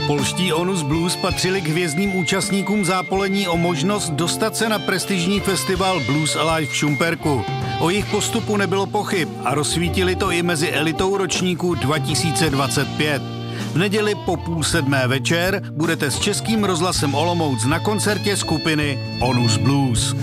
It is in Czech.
Polští Onus Blues patřili k hvězdným účastníkům zápolení o možnost dostat se na prestižní festival Blues Alive v Šumperku. O jejich postupu nebylo pochyb a rozsvítili to i mezi elitou ročníku 2025. V neděli po 6:30 večer budete s Českým rozhlasem Olomouc na koncertě skupiny Onus Blues.